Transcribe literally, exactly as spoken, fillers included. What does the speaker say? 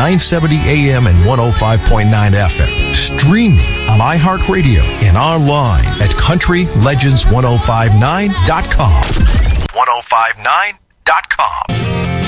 nine seventy A M and one oh five point nine F M. Streaming on iHeartRadio and online at country legends ten fifty-nine dot com. ten fifty-nine dot com.